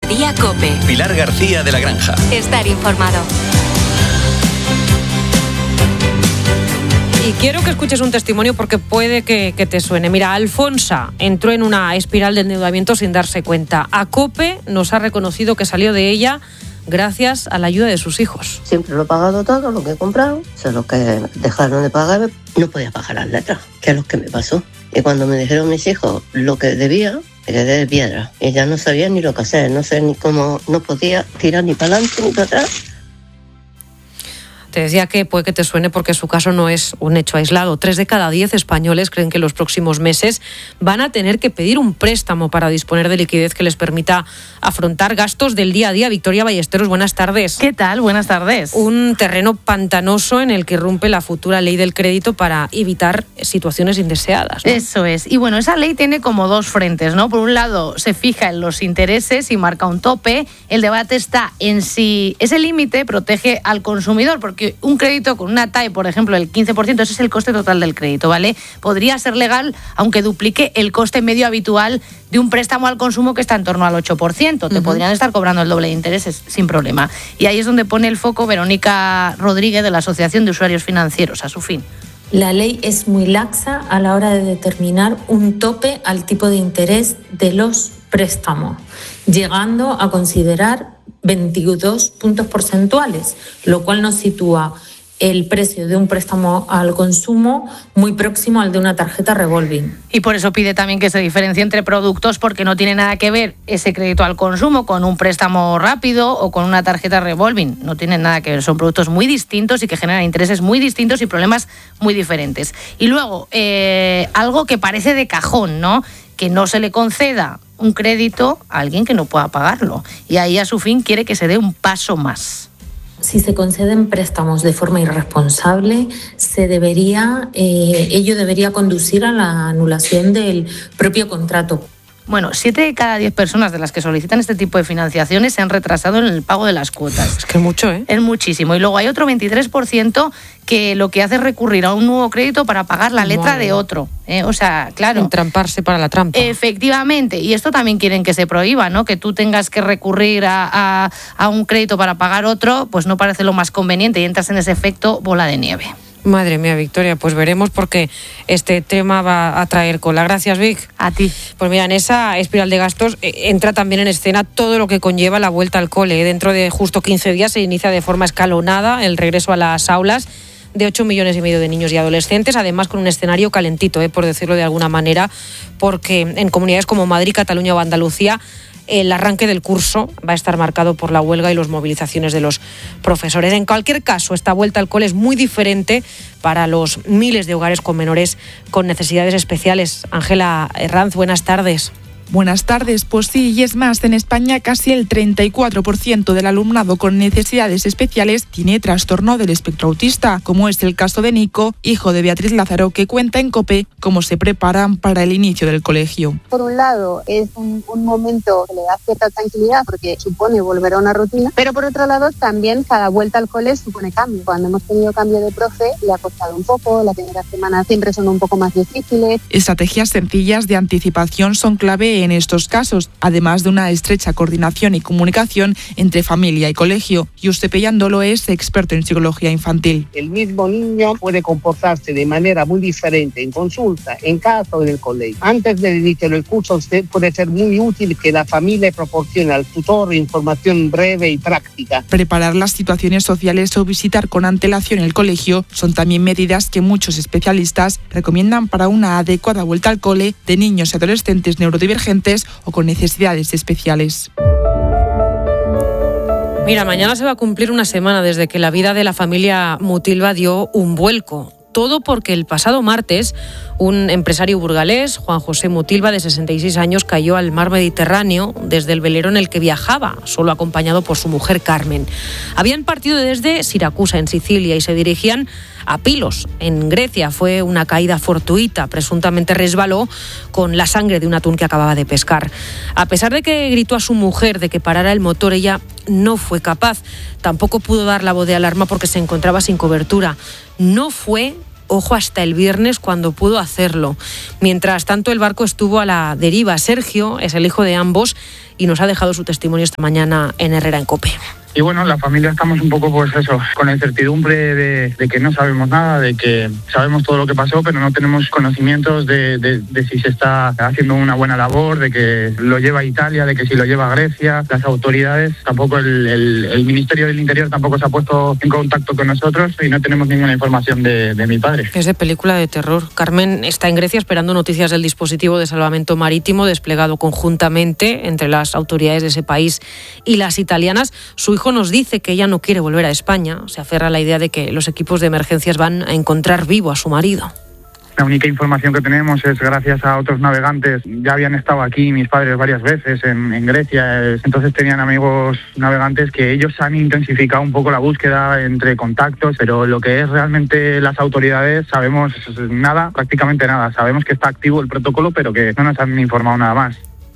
Día COPE. Pilar García de la Granja. Estar informado. Y quiero que escuches un testimonio porque puede que te suene. Mira, Alfonsa entró en una espiral de endeudamiento sin darse cuenta. A COPE nos ha reconocido que salió de ella gracias a la ayuda de sus hijos. Siempre lo he pagado todo, lo que he comprado. O sea, los que dejaron de pagar, no podía pagar las letras, que es lo que me pasó. Y cuando me dijeron mis hijos lo que debía, me quedé de piedra. Y ya no sabía ni lo que hacer, no sé ni cómo, no podía tirar ni para adelante ni para atrás. Te decía que puede que te suene porque su caso no es un hecho aislado. 3 de cada 10 españoles creen que en los próximos meses van a tener que pedir un préstamo para disponer de liquidez que les permita afrontar gastos del día a día. Victoria Ballesteros, buenas tardes. ¿Qué tal? Buenas tardes. Un terreno pantanoso en el que irrumpe la futura ley del crédito para evitar situaciones indeseadas, ¿no? Eso es. Y bueno, esa ley tiene como dos frentes, ¿no? Por un lado, se fija en los intereses y marca un tope. El debate está en si ese límite protege al consumidor, porque un crédito con una TAE, por ejemplo, el 15%, ese es el coste total del crédito, ¿vale? Podría ser legal, aunque duplique el coste medio habitual de un préstamo al consumo que está en torno al 8%. Te podrían estar cobrando el doble de intereses sin problema. Y ahí es donde pone el foco Verónica Rodríguez de la Asociación de Usuarios Financieros, a su fin. La ley es muy laxa a la hora de determinar un tope al tipo de interés de los préstamos, llegando a considerar 22 puntos porcentuales, lo cual nos sitúa el precio de un préstamo al consumo muy próximo al de una tarjeta revolving. Y por eso pide también que se diferencie entre productos, porque no tiene nada que ver ese crédito al consumo con un préstamo rápido o con una tarjeta revolving. No tienen nada que ver, son productos muy distintos y que generan intereses muy distintos y problemas muy diferentes. Y luego, algo que parece de cajón, ¿no? Que no se le conceda un crédito a alguien que no pueda pagarlo. Y ahí, a su fin, quiere que se dé un paso más. Si se conceden préstamos de forma irresponsable, ello debería conducir a la anulación del propio contrato. Bueno, 7 de cada 10 personas de las que solicitan este tipo de financiaciones se han retrasado en el pago de las cuotas. Es que es mucho, ¿eh? Es muchísimo. Y luego hay otro 23% que lo que hace es recurrir a un nuevo crédito para pagar la letra de otro. O sea, claro. Entramparse para la trampa. Efectivamente. Y esto también quieren que se prohíba, ¿no? Que tú tengas que recurrir a un crédito para pagar otro, pues no parece lo más conveniente y entras en ese efecto bola de nieve. Madre mía, Victoria, pues veremos porque este tema va a traer cola. Gracias, Vic. A ti. Pues mira, en esa espiral de gastos entra también en escena todo lo que conlleva la vuelta al cole. Dentro de justo 15 días se inicia de forma escalonada el regreso a las aulas de 8,5 millones de niños y adolescentes, además con un escenario calentito, por decirlo de alguna manera, porque en comunidades como Madrid, Cataluña o Andalucía el arranque del curso va a estar marcado por la huelga y las movilizaciones de los profesores. En cualquier caso, esta vuelta al cole es muy diferente para los miles de hogares con menores con necesidades especiales. Ángela Herranz, buenas tardes. Buenas tardes. Pues sí, y es más, en España casi el 34% del alumnado con necesidades especiales tiene trastorno del espectro autista, como es el caso de Nico, hijo de Beatriz Lázaro, que cuenta en COPE cómo se preparan para el inicio del colegio. Por un lado, es un momento que le da cierta tranquilidad porque supone volver a una rutina, pero por otro lado también cada vuelta al cole supone cambio. Cuando hemos tenido cambio de profe le ha costado un poco, las primeras semanas siempre son un poco más difíciles. Estrategias sencillas de anticipación son clave en estos casos, además de una estrecha coordinación y comunicación entre familia y colegio. Giuseppe Iandolo es experto en psicología infantil. El mismo niño puede comportarse de manera muy diferente en consulta, en casa o en el colegio. Antes del inicio del curso puede ser muy útil que la familia proporcione al tutor información breve y práctica. Preparar las situaciones sociales o visitar con antelación el colegio son también medidas que muchos especialistas recomiendan para una adecuada vuelta al cole de niños y adolescentes neurodivergentes o con necesidades especiales. Mira, mañana se va a cumplir una semana desde que la vida de la familia Mutilva dio un vuelco. Todo porque el pasado martes un empresario burgalés, Juan José Mutilva, de 66 años, cayó al mar Mediterráneo desde el velero en el que viajaba, solo acompañado por su mujer Carmen. Habían partido desde Siracusa, en Sicilia, y se dirigían a Pilos, en Grecia. Fue una caída fortuita, presuntamente resbaló con la sangre de un atún que acababa de pescar. A pesar de que gritó a su mujer de que parara el motor, ella no fue capaz. Tampoco pudo dar la voz de alarma porque se encontraba sin cobertura. No fue ojo, hasta el viernes cuando pudo hacerlo. Mientras tanto, el barco estuvo a la deriva. Sergio es el hijo de ambos y nos ha dejado su testimonio esta mañana en Herrera en COPE. Y bueno, la familia estamos un poco pues eso, con la incertidumbre de que no sabemos nada, de que sabemos todo lo que pasó, pero no tenemos conocimientos de si se está haciendo una buena labor, de que lo lleva a Italia, de que si lo lleva a Grecia. Las autoridades, tampoco el Ministerio del Interior tampoco se ha puesto en contacto con nosotros y no tenemos ninguna información de mi padre. Es de película de terror. Carmen está en Grecia esperando noticias del dispositivo de salvamento marítimo desplegado conjuntamente entre las autoridades de ese país y las italianas. Su hijo nos dice que ella no quiere volver a España. Se aferra a la idea de que los equipos de emergencias van a encontrar vivo a su marido. La única información que tenemos es gracias a otros navegantes. Ya habían estado aquí mis padres varias veces en Grecia, entonces tenían amigos navegantes que ellos han intensificado un poco la búsqueda entre contactos, pero lo que es realmente las autoridades sabemos nada, prácticamente nada. Sabemos que está activo el protocolo, pero que no nos han informado nada más.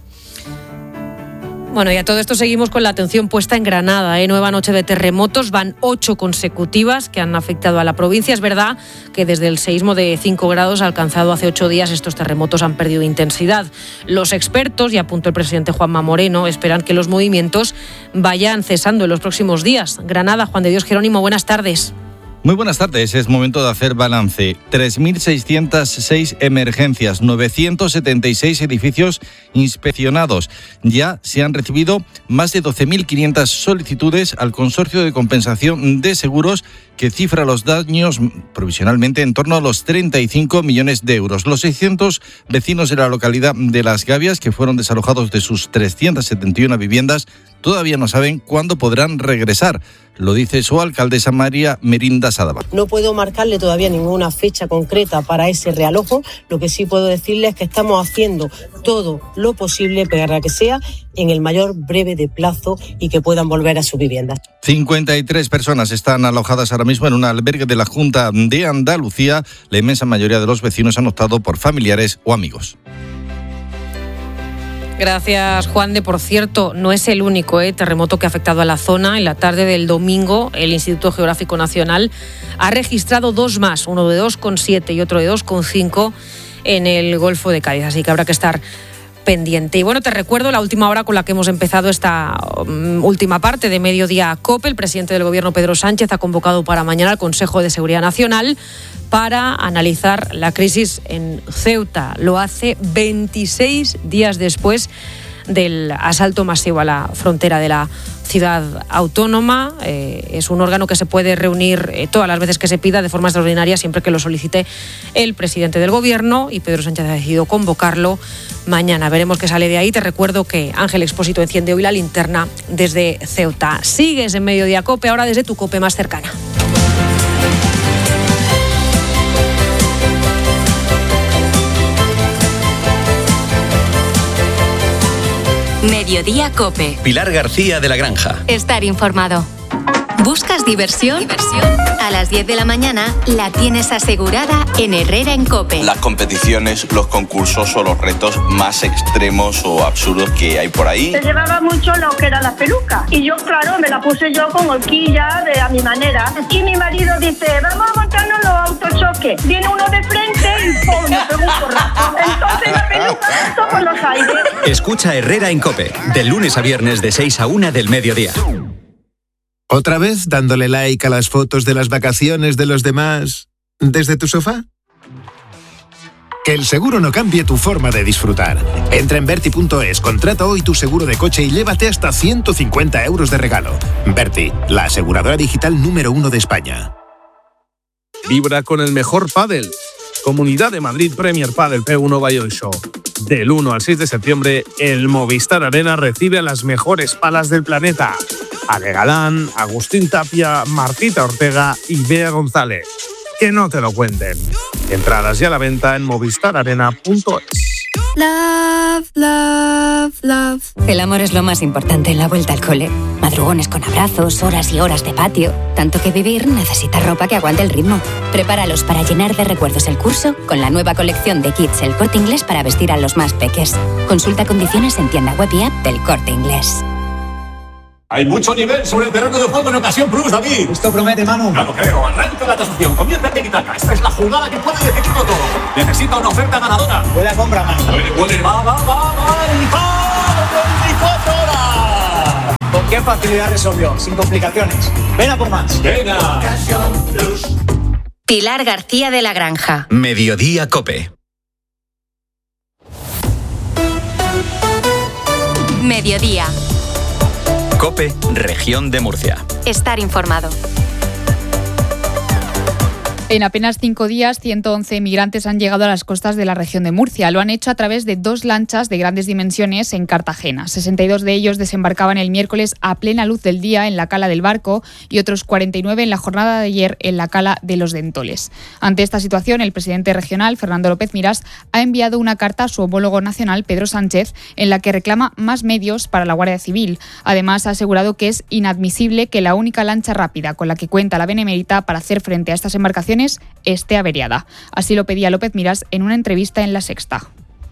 Bueno, y a todo esto seguimos con la atención puesta en Granada. Nueva noche de terremotos, van 8 consecutivas que han afectado a la provincia. Es verdad que desde el seísmo de 5 grados alcanzado hace 8 días estos terremotos han perdido intensidad. Los expertos, y apuntó el presidente Juanma Moreno, esperan que los movimientos vayan cesando en los próximos días. Granada, Juan de Dios Jerónimo, buenas tardes. Muy buenas tardes, es momento de hacer balance. 3.606 emergencias, 976 edificios inspeccionados. Ya se han recibido más de 12.500 solicitudes al Consorcio de Compensación de Seguros, que cifra los daños provisionalmente en torno a los 35 millones de euros. Los 600 vecinos de la localidad de Las Gavias, que fueron desalojados de sus 371 viviendas, todavía no saben cuándo podrán regresar. Lo dice su alcaldesa María Merinda Sadaba. No puedo marcarle todavía ninguna fecha concreta para ese realojo. Lo que sí puedo decirle es que estamos haciendo todo lo posible para que sea en el mayor breve de plazo y que puedan volver a su vivienda. 53 personas están alojadas ahora mismo en un albergue de la Junta de Andalucía. La inmensa mayoría de los vecinos han optado por familiares o amigos. Gracias, Juan de. Por cierto, no es el único terremoto que ha afectado a la zona. En la tarde del domingo, el Instituto Geográfico Nacional ha registrado 2 más, uno de 2,7 y otro de 2,5 en el Golfo de Cádiz. Así que habrá que estar pendiente. Y bueno, te recuerdo la última hora con la que hemos empezado esta última parte de Mediodía COPE. El presidente del Gobierno, Pedro Sánchez, ha convocado para mañana el Consejo de Seguridad Nacional para analizar la crisis en Ceuta. Lo hace 26 días después del asalto masivo a la frontera de la ciudad autónoma. Es un órgano que se puede reunir todas las veces que se pida de forma extraordinaria, siempre que lo solicite el presidente del Gobierno, y Pedro Sánchez ha decidido convocarlo mañana. Veremos qué sale de ahí. Te recuerdo que Ángel Expósito enciende hoy la linterna desde Ceuta. Sigues en Mediodía COPE, ahora desde tu COPE más cercana. Mediodía COPE. Pilar García de la Granja. Estar informado. ¿Buscas diversión? A las 10 de la mañana la tienes asegurada en Herrera en COPE. Las competiciones, los concursos o los retos más extremos o absurdos que hay por ahí. Se llevaba mucho lo que era la peluca. Y yo, claro, me la puse yo con horquilla a mi manera. Y mi marido dice, vamos a montarnos los autochoques. Viene uno de frente y ¡pum! Me pegó un porrazo. Entonces la peluca saltó por los aires. Escucha Herrera en COPE, de lunes a viernes de 6 a 1 del mediodía. ¿Otra vez dándole like a las fotos de las vacaciones de los demás desde tu sofá? Que el seguro no cambie tu forma de disfrutar. Entra en Verti.es, contrata hoy tu seguro de coche y llévate hasta 150 euros de regalo. Verti, la aseguradora digital número 1 de España. Vibra con el mejor pádel. Comunidad de Madrid Premier Padel P1 Bayonne Show. Del 1 al 6 de septiembre, el Movistar Arena recibe a las mejores palas del planeta. Ale Galán, Agustín Tapia, Martita Ortega y Bea González. Que no te lo cuenten. Entradas ya a la venta en movistararena.es. Love, love, love. El amor es lo más importante en la vuelta al cole. Madrugones con abrazos, horas y horas de patio. Tanto que vivir necesita ropa que aguante el ritmo. Prepáralos para llenar de recuerdos el curso con la nueva colección de kits El Corte Inglés para vestir a los más peques. Consulta condiciones en tienda web y app del Corte Inglés. Hay mucho nivel sobre el terreno de juego en Ocasión Plus, David. Esto promete, Manu. No lo creo. Arranca la tasación. Comienza el tiki-taka. Esta es la jugada que puede decidirlo todo. Necesita una oferta ganadora. Buena compra, Manu. Puede. Va. 24 horas. ¿Con qué facilidad resolvió? Sin complicaciones. Ven a por más. Venga. Ocasión Plus. Pilar García de la Granja. Mediodía COPE. Mediodía. COPE, Región de Murcia. Estar informado. En apenas 5 días, 111 migrantes han llegado a las costas de la región de Murcia. Lo han hecho a través de 2 lanchas de grandes dimensiones en Cartagena. 62 de ellos desembarcaban el miércoles a plena luz del día en la cala del Barco y otros 49 en la jornada de ayer en la cala de Los Dentoles. Ante esta situación, el presidente regional, Fernando López Miras, ha enviado una carta a su homólogo nacional, Pedro Sánchez, en la que reclama más medios para la Guardia Civil. Además, ha asegurado que es inadmisible que la única lancha rápida con la que cuenta la Benemérita para hacer frente a estas embarcaciones esté averiada. Así lo pedía López Miras en una entrevista en La Sexta.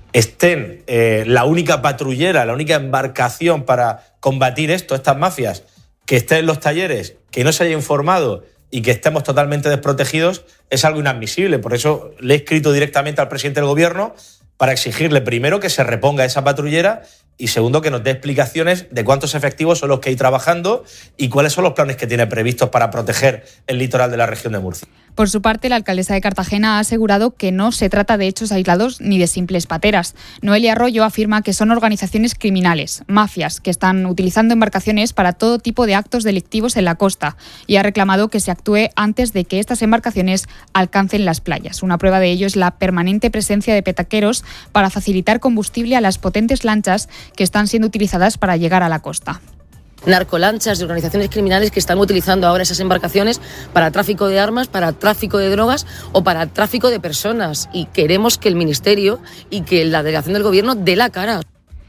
Estén la única patrullera, la única embarcación para combatir estas mafias, que esté en los talleres, que no se haya informado y que estemos totalmente desprotegidos, es algo inadmisible. Por eso le he escrito directamente al presidente del Gobierno para exigirle, primero, que se reponga esa patrullera y, segundo, que nos dé explicaciones de cuántos efectivos son los que hay trabajando y cuáles son los planes que tiene previstos para proteger el litoral de la región de Murcia. Por su parte, la alcaldesa de Cartagena ha asegurado que no se trata de hechos aislados ni de simples pateras. Noelia Arroyo afirma que son organizaciones criminales, mafias, que están utilizando embarcaciones para todo tipo de actos delictivos en la costa y ha reclamado que se actúe antes de que estas embarcaciones alcancen las playas. Una prueba de ello es la permanente presencia de petaqueros para facilitar combustible a las potentes lanchas que están siendo utilizadas para llegar a la costa. Narcolanchas de organizaciones criminales que están utilizando ahora esas embarcaciones para tráfico de armas, para tráfico de drogas o para tráfico de personas. Y queremos que el Ministerio y que la delegación del Gobierno dé la cara.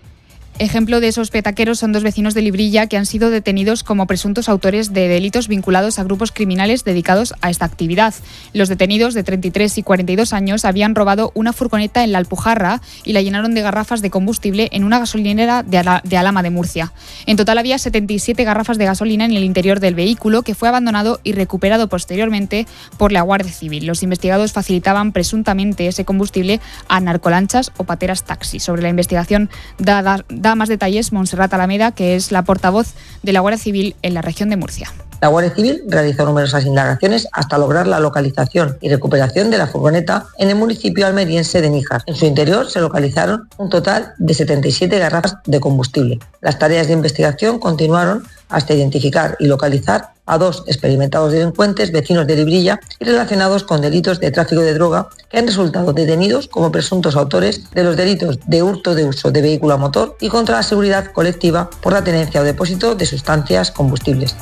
Ejemplo de esos petaqueros son 2 vecinos de Librilla que han sido detenidos como presuntos autores de delitos vinculados a grupos criminales dedicados a esta actividad. Los detenidos, de 33 y 42 años, habían robado una furgoneta en la Alpujarra y la llenaron de garrafas de combustible en una gasolinera de Alhama de Murcia. En total había 77 garrafas de gasolina en el interior del vehículo, que fue abandonado y recuperado posteriormente por la Guardia Civil. Los investigados facilitaban presuntamente ese combustible a narcolanchas o pateras taxi. Sobre la investigación da más detalles Montserrat Alameda, que es la portavoz de la Guardia Civil en la región de Murcia. La Guardia Civil realizó numerosas indagaciones hasta lograr la localización y recuperación de la furgoneta en el municipio almeriense de Níjar. En su interior se localizaron un total de 77 garrafas de combustible. Las tareas de investigación continuaron hasta identificar y localizar a 2 experimentados delincuentes vecinos de Librilla y relacionados con delitos de tráfico de droga, que han resultado detenidos como presuntos autores de los delitos de hurto de uso de vehículo a motor y contra la seguridad colectiva por la tenencia o depósito de sustancias combustibles.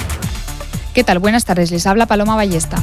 ¿Qué tal? Buenas tardes, les habla Paloma Ballesta.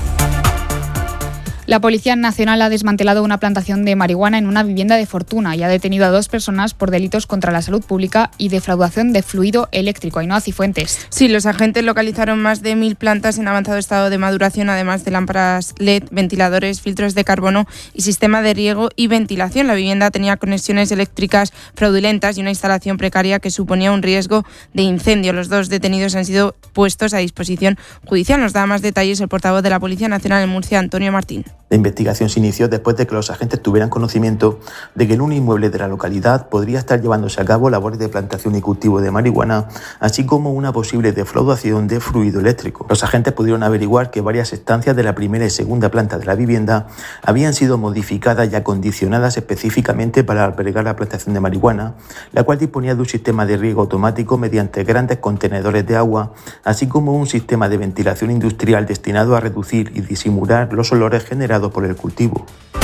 La Policía Nacional ha desmantelado una plantación de marihuana en una vivienda de Fortuna y ha detenido a 2 personas por delitos contra la salud pública y defraudación de fluido eléctrico. Ainhoa Cifuentes. Sí, los agentes localizaron más de 1.000 plantas en avanzado estado de maduración, además de lámparas LED, ventiladores, filtros de carbono y sistema de riego y ventilación. La vivienda tenía conexiones eléctricas fraudulentas y una instalación precaria que suponía un riesgo de incendio. Los 2 detenidos han sido puestos a disposición judicial. Nos da más detalles el portavoz de la Policía Nacional en Murcia, Antonio Martín. La investigación se inició después de que los agentes tuvieran conocimiento de que en un inmueble de la localidad podría estar llevándose a cabo labores de plantación y cultivo de marihuana, así como una posible defraudación de fluido eléctrico. Los agentes pudieron averiguar que varias estancias de la primera y segunda planta de la vivienda habían sido modificadas y acondicionadas específicamente para albergar la plantación de marihuana, la cual disponía de un sistema de riego automático mediante grandes contenedores de agua, así como un sistema de ventilación industrial destinado a reducir y disimular los olores generados por el cultivo.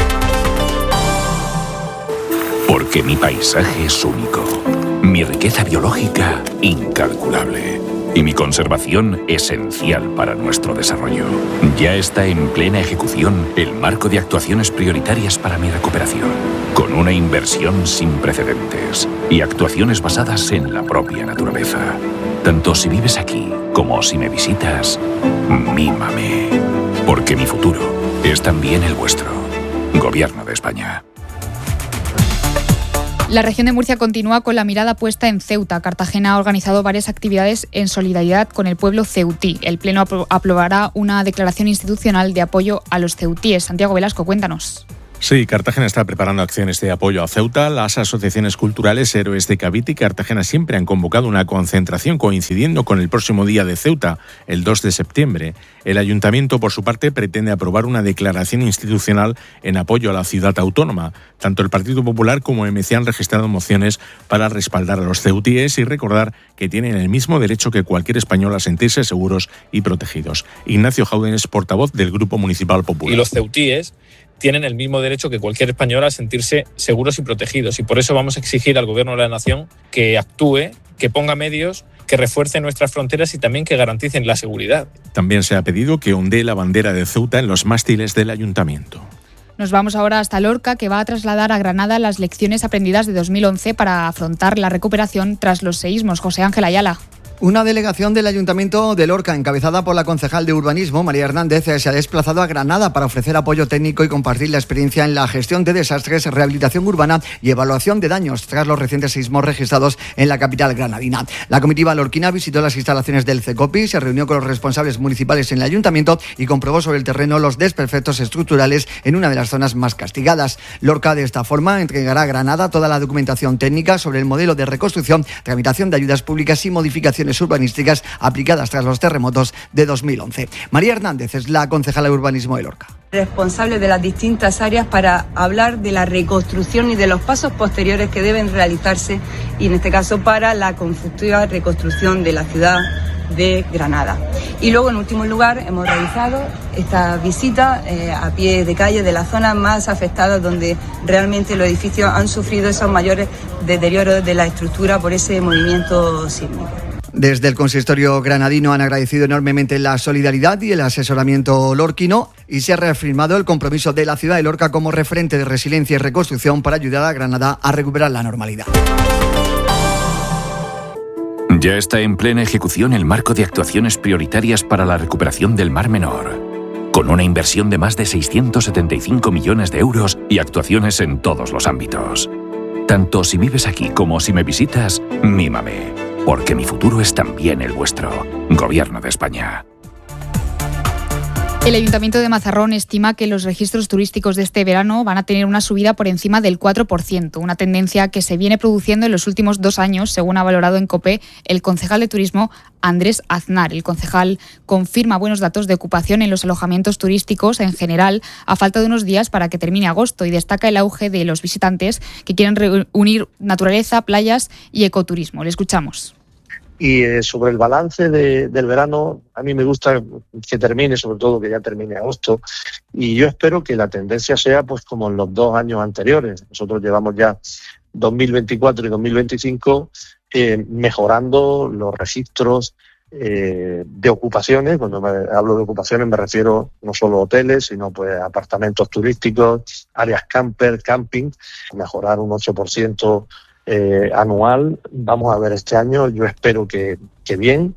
Porque mi paisaje es único, mi riqueza biológica incalculable y mi conservación esencial para nuestro desarrollo. Ya está en plena ejecución el marco de actuaciones prioritarias para mi recuperación, con una inversión sin precedentes y actuaciones basadas en la propia naturaleza. Tanto si vives aquí como si me visitas, mímame, porque mi futuro es también el vuestro. Gobierno de España. La región de Murcia continúa con la mirada puesta en Ceuta. Cartagena ha organizado varias actividades en solidaridad con el pueblo ceutí. El Pleno aprobará una declaración institucional de apoyo a los ceutíes. Santiago Velasco, cuéntanos. Sí, Cartagena está preparando acciones de apoyo a Ceuta. Las asociaciones culturales Héroes de Cavite y Cartagena siempre han convocado una concentración coincidiendo con el próximo día de Ceuta, el 2 de septiembre. El Ayuntamiento, por su parte, pretende aprobar una declaración institucional en apoyo a la ciudad autónoma. Tanto el Partido Popular como MC han registrado mociones para respaldar a los ceutíes y recordar que tienen el mismo derecho que cualquier español a sentirse seguros y protegidos. Ignacio Jauden es portavoz del Grupo Municipal Popular. Y los ceutíes tienen el mismo derecho que cualquier español a sentirse seguros y protegidos. Y por eso vamos a exigir al Gobierno de la Nación que actúe, que ponga medios, que refuerce nuestras fronteras y también que garanticen la seguridad. También se ha pedido que ondee la bandera de Ceuta en los mástiles del Ayuntamiento. Nos vamos ahora hasta Lorca, que va a trasladar a Granada las lecciones aprendidas de 2011 para afrontar la recuperación tras los seísmos. José Ángel Ayala. Una delegación del Ayuntamiento de Lorca, encabezada por la concejal de Urbanismo, María Hernández, se ha desplazado a Granada para ofrecer apoyo técnico y compartir la experiencia en la gestión de desastres, rehabilitación urbana y evaluación de daños tras los recientes sismos registrados en la capital granadina. La comitiva lorquina visitó las instalaciones del CECOPI, se reunió con los responsables municipales en el Ayuntamiento y comprobó sobre el terreno los desperfectos estructurales en una de las zonas más castigadas. Lorca, de esta forma, entregará a Granada toda la documentación técnica sobre el modelo de reconstrucción, tramitación de ayudas públicas y modificaciones urbanísticas aplicadas tras los terremotos de 2011. María Hernández es la concejala de Urbanismo de Lorca. Responsable de las distintas áreas para hablar de la reconstrucción y de los pasos posteriores que deben realizarse, y en este caso para la conflictiva reconstrucción de la ciudad de Granada. Y luego, en último lugar, hemos realizado esta visita a pie de calle de las zonas más afectadas, donde realmente los edificios han sufrido esos mayores deterioros de la estructura por ese movimiento sísmico. Desde el consistorio granadino han agradecido enormemente la solidaridad y el asesoramiento lorquino y se ha reafirmado el compromiso de la ciudad de Lorca como referente de resiliencia y reconstrucción para ayudar a Granada a recuperar la normalidad. Ya está en plena ejecución el marco de actuaciones prioritarias para la recuperación del Mar Menor, con una inversión de más de 675 millones de euros y actuaciones en todos los ámbitos. Tanto si vives aquí como si me visitas, mímame. Porque mi futuro es también el vuestro. Gobierno de España. El Ayuntamiento de Mazarrón estima que los registros turísticos de este verano van a tener una subida por encima del 4%, una tendencia que se viene produciendo en los últimos 2 años, según ha valorado en COPE el concejal de Turismo Andrés Aznar. El concejal confirma buenos datos de ocupación en los alojamientos turísticos en general, a falta de unos días para que termine agosto, y destaca el auge de los visitantes que quieren reunir naturaleza, playas y ecoturismo. Le escuchamos. Y sobre el balance del verano, a mí me gusta que termine, sobre todo que ya termine agosto, y yo espero que la tendencia sea pues como en los 2 años anteriores. Nosotros llevamos ya 2024 y 2025 mejorando los registros de ocupaciones. Cuando hablo de ocupaciones me refiero no solo a hoteles, sino pues a apartamentos turísticos, áreas camper, camping, mejorar un 8% anual. Vamos a ver este año, yo espero que bien.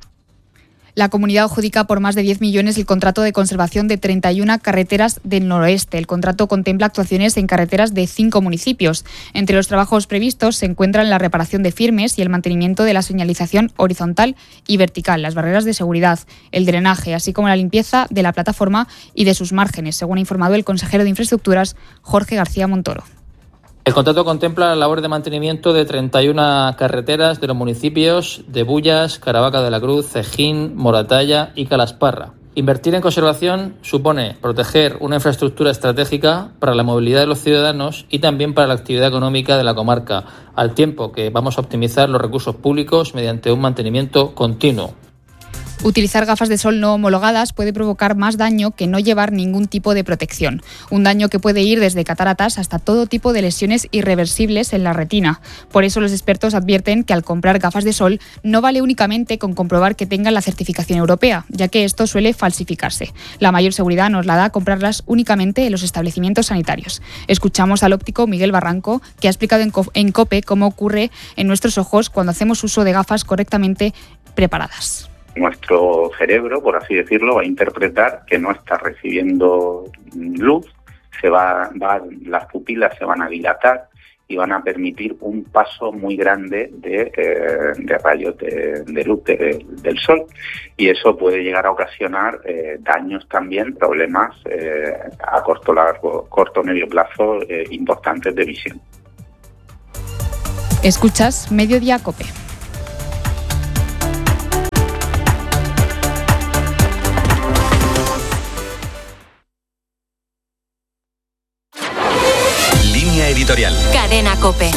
La comunidad adjudica por más de 10 millones el contrato de conservación de 31 carreteras del noroeste. El contrato contempla actuaciones en carreteras de 5 municipios. Entre los trabajos previstos se encuentran la reparación de firmes y el mantenimiento de la señalización horizontal y vertical, las barreras de seguridad, el drenaje, así como la limpieza de la plataforma y de sus márgenes, según ha informado el consejero de Infraestructuras, Jorge García Montoro. El contrato contempla la labor de mantenimiento de 31 carreteras de los municipios de Bullas, Caravaca de la Cruz, Cejín, Moratalla y Calasparra. Invertir en conservación supone proteger una infraestructura estratégica para la movilidad de los ciudadanos y también para la actividad económica de la comarca, al tiempo que vamos a optimizar los recursos públicos mediante un mantenimiento continuo. Utilizar gafas de sol no homologadas puede provocar más daño que no llevar ningún tipo de protección. Un daño que puede ir desde cataratas hasta todo tipo de lesiones irreversibles en la retina. Por eso los expertos advierten que al comprar gafas de sol no vale únicamente con comprobar que tengan la certificación europea, ya que esto suele falsificarse. La mayor seguridad nos la da comprarlas únicamente en los establecimientos sanitarios. Escuchamos al óptico Miguel Barranco, que ha explicado en COPE cómo ocurre en nuestros ojos cuando hacemos uso de gafas correctamente preparadas. Nuestro cerebro, por así decirlo, va a interpretar que no está recibiendo luz, las pupilas se van a dilatar y van a permitir un paso muy grande de rayos de luz del sol, y eso puede llegar a ocasionar daños también, problemas a corto medio plazo importantes de visión. Escuchas Mediodía COPE. Línea editorial. Cadena COPE.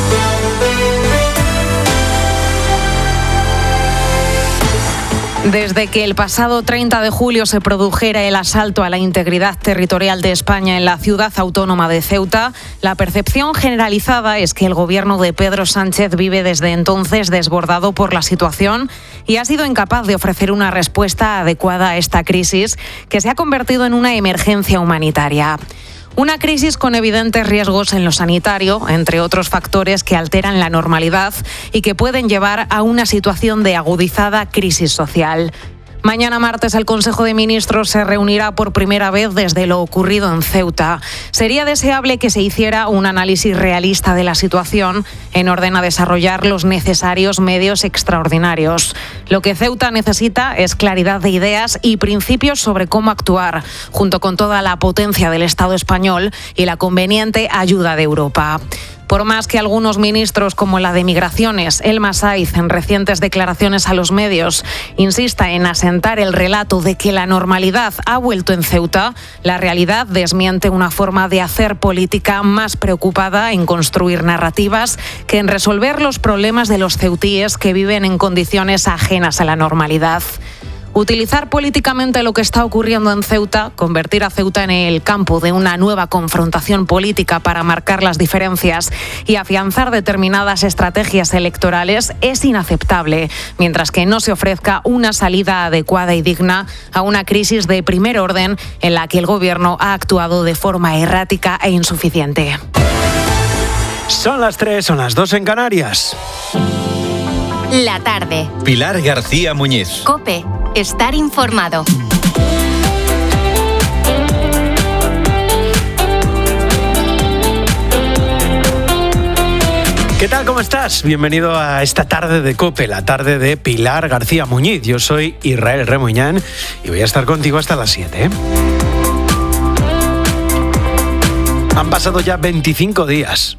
Desde que el pasado 30 de julio se produjera el asalto a la integridad territorial de España en la ciudad autónoma de Ceuta, la percepción generalizada es que el gobierno de Pedro Sánchez vive desde entonces desbordado por la situación y ha sido incapaz de ofrecer una respuesta adecuada a esta crisis que se ha convertido en una emergencia humanitaria. Una crisis con evidentes riesgos en lo sanitario, entre otros factores que alteran la normalidad y que pueden llevar a una situación de agudizada crisis social. Mañana martes el Consejo de Ministros se reunirá por primera vez desde lo ocurrido en Ceuta. Sería deseable que se hiciera un análisis realista de la situación en orden a desarrollar los necesarios medios extraordinarios. Lo que Ceuta necesita es claridad de ideas y principios sobre cómo actuar, junto con toda la potencia del Estado español y la conveniente ayuda de Europa. Por más que algunos ministros, como la de Migraciones, Elma Saiz, en recientes declaraciones a los medios, insista en asentar el relato de que la normalidad ha vuelto en Ceuta, la realidad desmiente una forma de hacer política más preocupada en construir narrativas que en resolver los problemas de los ceutíes que viven en condiciones ajenas a la normalidad. Utilizar políticamente lo que está ocurriendo en Ceuta, convertir a Ceuta en el campo de una nueva confrontación política para marcar las diferencias y afianzar determinadas estrategias electorales es inaceptable, mientras que no se ofrezca una salida adecuada y digna a una crisis de primer orden en la que el Gobierno ha actuado de forma errática e insuficiente. Son las 3, son las 2 en Canarias. La tarde. Pilar García Muñiz. COPE. Estar informado. ¿Qué tal? ¿Cómo estás? Bienvenido a esta tarde de COPE, la tarde de Pilar García Muñiz. Yo soy Israel Remuñán y voy a estar contigo hasta las 7. Han pasado ya 25 días.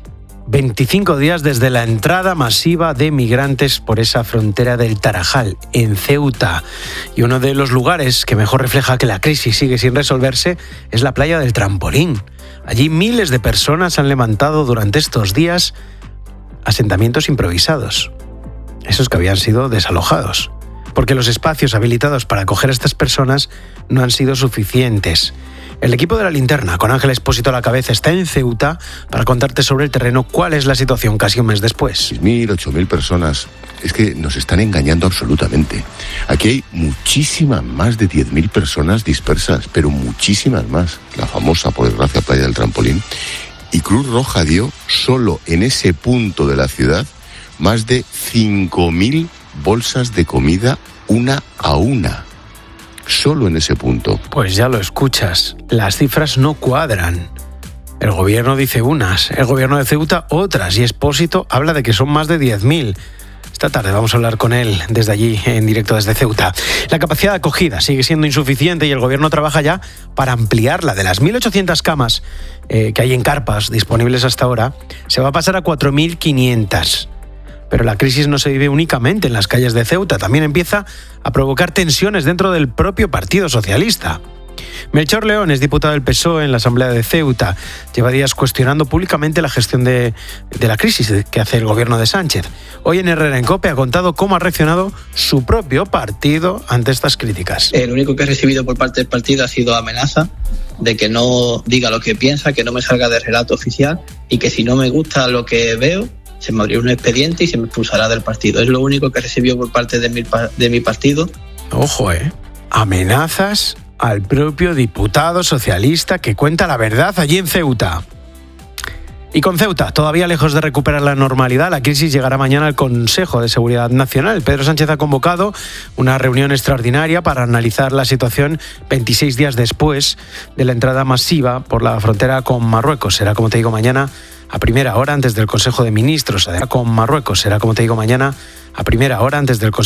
25 días desde la entrada masiva de migrantes por esa frontera del Tarajal, en Ceuta. Y uno de los lugares que mejor refleja que la crisis sigue sin resolverse es la playa del Trampolín. Allí miles de personas han levantado durante estos días asentamientos improvisados, esos que habían sido desalojados, porque los espacios habilitados para acoger a estas personas no han sido suficientes. El equipo de La Linterna, con Ángel Expósito a la cabeza, está en Ceuta para contarte sobre el terreno cuál es la situación casi un mes después. 6.000, 8.000 personas. Es que nos están engañando absolutamente. Aquí hay muchísimas más de 10.000 personas dispersas, pero muchísimas más. La famosa, por desgracia, playa del Trampolín. Y Cruz Roja dio, solo en ese punto de la ciudad, más de 5.000 bolsas de comida una a una. Solo en ese punto. Pues ya lo escuchas, las cifras no cuadran. El gobierno dice unas, el gobierno de Ceuta otras, y Expósito habla de que son más de 10.000. Esta tarde vamos a hablar con él desde allí, en directo desde Ceuta. La capacidad de acogida sigue siendo insuficiente y el gobierno trabaja ya para ampliarla. De las 1.800 camas que hay en carpas disponibles hasta ahora, se va a pasar a 4.500. Pero la crisis no se vive únicamente en las calles de Ceuta, también empieza a provocar tensiones dentro del propio Partido Socialista. Melchor León es diputado del PSOE en la Asamblea de Ceuta. Lleva días cuestionando públicamente la gestión de la crisis que hace el gobierno de Sánchez. Hoy en Herrera en COPE ha contado cómo ha reaccionado su propio partido ante estas críticas. Lo único que he recibido por parte del partido ha sido amenaza de que no diga lo que piensa, que no me salga de relato oficial y que si no me gusta lo que veo, se me abrirá un expediente y se me expulsará del partido. Es lo único que recibió por parte de mi partido. Ojo, amenazas al propio diputado socialista que cuenta la verdad allí en Ceuta. Y con Ceuta, todavía lejos de recuperar la normalidad, la crisis llegará mañana al Consejo de Seguridad Nacional. Pedro Sánchez ha convocado una reunión extraordinaria para analizar la situación 26 días después de la entrada masiva por la frontera con Marruecos. Será, como te digo, mañana a primera hora antes del Consejo de Ministros. Será con Marruecos. Será, como te digo, mañana a primera hora antes del Consejo